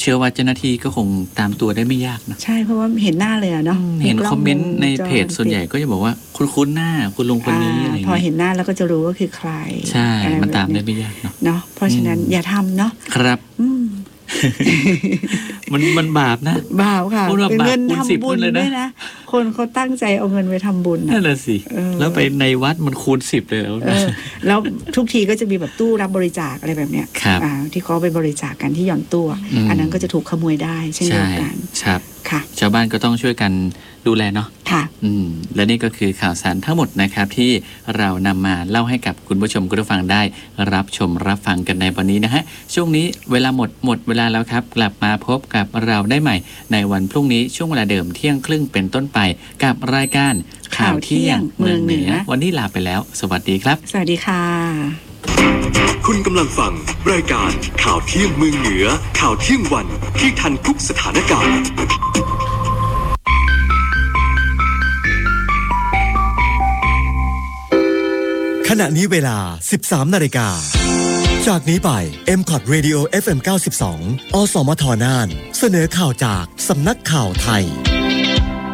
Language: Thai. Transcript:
เชื่อว่าเจ้าหน้าที่ก็คงตามตัวได้ไม่ยากนะใช่เพราะว่าเห็นหน้าเลยเนาะเห็นคอมเมนต์ในเพจส่วนใหญ่ก็จะบอกว่าคุ้นหน้าคุณลุงคนนี้อะไรพอเห็นหน้าแล้วก็จะรู้ว่าคือใครใช่มันตามได้ไม่ยากเนาะเพราะฉะนั้นอย่าทำเนาะครับมันบาปนะบาปค่ะเงินทำบุญเลยนะคนเขาตั้งใจเอาเงินไปทำบุญนั่นแหละสิแล้วไปในวัดมันคูณ10เลยแล้วทุกทีก็จะมีแบบตู้รับบริจาคอะไรแบบเนี้ยที่เขาไปบริจาคกันที่หย่อนตู้อันนั้นก็จะถูกขโมยได้เช่นเดียวกันครับชาวบ้านก็ต้องช่วยกันดูแลเนาะค่ะและนี่ก็คือข่าวสารทั้งหมดนะครับที่เรานำมาเล่าให้กับคุณผู้ชมคุณผู้ฟังได้รับชมรับฟังกันในวันนี้นะฮะช่วงนี้เวลาหมดเวลาแล้วครับกลับมาพบกับเราได้ใหม่ในวันพรุ่งนี้ช่วงเวลาเดิมเที่ยงครึ่งเป็นต้นไปกับรายการข่าวเที่ยงเมืองเหนือวันนี้ลาไปแล้วสวัสดีครับสวัสดีค่ะคุณกำลังฟังรายการข่าวเที่ยงเมืองเหนือข่าวเที่ยงวันที่ทันทุกสถานการณ์ขณะนี้เวลา 13 นาฬิกาจากนี้ไป MCOT Radio FM 92 อสมทน่านเสนอข่าวจากสำนักข่าวไทย